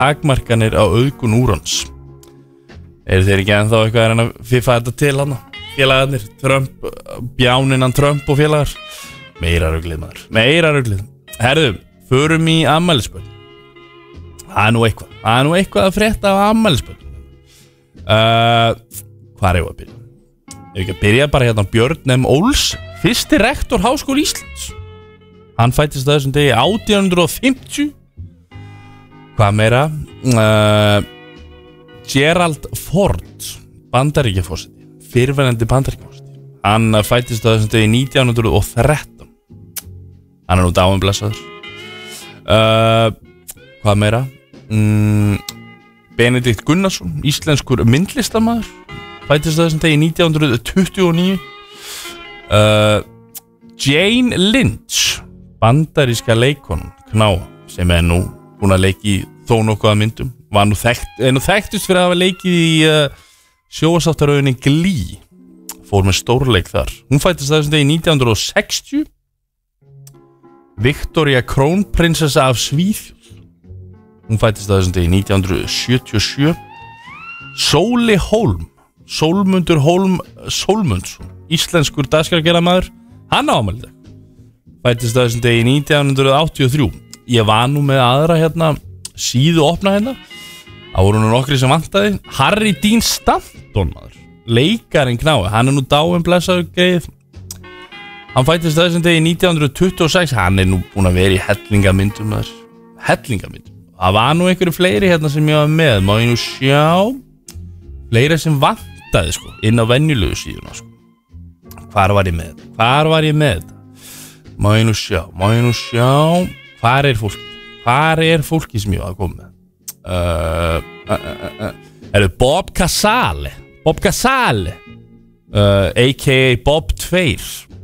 takmarkanir á auðgun úrans. Eru þeir ekki ennþá eitthvað að fiffa þetta til hann? Félagarnir, Trump, bjáninnan Trump og félagar. Meira ruglið, maður. Meira ruglið. Herðu, förum í afmælisbörn. Það er nú eitthvað að frétta af afmælisbörn. Hvar er ég að byrja? Ég ekki að byrja bara hérna Björn M. Óls, fyrsti rektor Háskóla Íslands. Hann fættist á þessum degi 1850. Hvað meira? Gerald Ford, Bandaríkjaforseti, fyrrverandi Bandaríkjaforseti. Hann fættist á þessum degi 1913. Hann er nú dáinn blessaður. Hvað meira? Benedikt Gunnarsson, íslenskur myndlistarmaður, fættist á þessum degi 1929. Jane Lynch, bandaríska leikkonan Kná, sem er nú búin að leiki í þó nokkuð að myndum, var nú þekktust fyrir að hafa leikið í sjónvarpsþáttaröðinni Glee, fór með stórleik þar. Hún fættist á þessum degi 1960. Victoria krónprinsessa af Svíþjóð, hún fættist á þessum degi 1977. Sóli Hólm, Sólmundur Hólm Sólmundsson, íslenskur dagskrárgerðarmaður, hann á afmæli í dag. Fættist á þessum degi 1983. Ég var nú með aðra hérna síðu opna hérna. Það voru nú nokkri sem vantaði. Harry Dean Stanton, maður, leikarinn Knái, hann er nú dáinn blessaður greið. Hann fættist á þessum degi 1926. Hann er nú búin að vera í hellingamyndum, maður. Hellingamyndum. Það var nú einhverju fleiri hérna sem ég var með. Má ég nú sjá? Fleiri sem vantaði, sko, inn á venjulegu síðuna, sko. Hvar var ég með þetta? Má ég nú sjá? Hvar er fólki sem ég var að koma með? Bob Casale, a.k.a. Bob 2,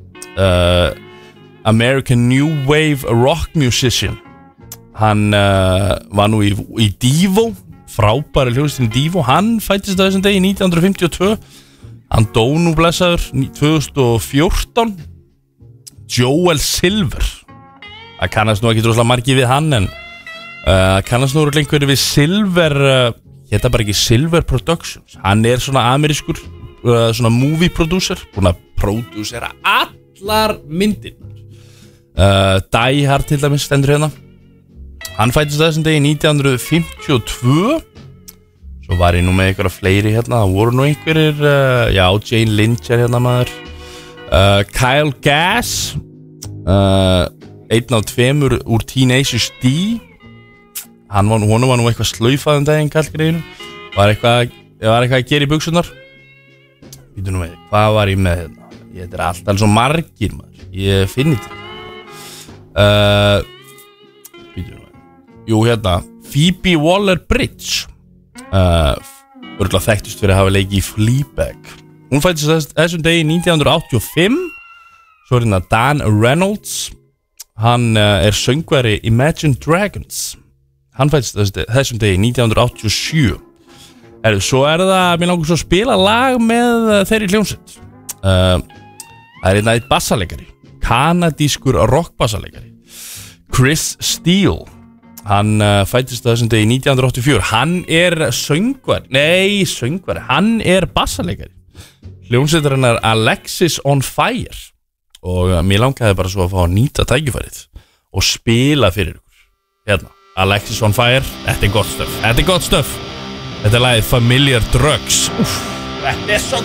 American New Wave rock musician. Hann var nú í Divo, frábæri hljóðstin Divo. Hann fættist á þessum degi 1952. Hann dó nú blessaður 2014. Joel Silver, það kannast nú ekki droslega margir við hann, en kannast nú einhverju við Silver, hérna bara ekki Silver Productions. Hann er svona amerískur svona movie producer, búin að prodúsera allar myndir. Die Hard til dæmis stendur hérna. Hann fættist þessum degi 1952. Svo var ég nú með einhverja fleiri hérna. Það voru nú einhverjir, Jane Lynch er hérna, maður. Kyle Gass, einn af tveimur úr Tenacious D. Honum var nú eitthvað slaufað daginn, kallgreinu. Var eitthvað að gera í buxurnar. Býtu nú með, hvað var ég með hérna? Þetta er alltaf svo margir, maður. Ég finn þetta. Býtu nú með. Jú, hérna, Phoebe Waller-Bridge, örugglega þekktust fyrir að hafa leikið í Fleabag. Hún fættist þessum degi 1985. Svo er hérna Dan Reynolds. Hann er söngvari Imagine Dragons. Hann fættist þessum degi 1987. Svo er það, mér langar svo að spila lag með þeirri hljómsveit. Það er hérna eitt bassaleikari, kanadískur rockbassaleikari, Chris Steele. Hann fættist þessum degi 1984. Hann er söngvari, hann er bassaleikari. Hljómsveitarinn er Alexis on Fire. Og mér langaði bara svo að fá að nýta tækifærið og spila fyrir ykkur. Hérna, Alexis on Fire. Þetta er gott stöf. Þetta er lagið Familiar Drugs. Þetta er svo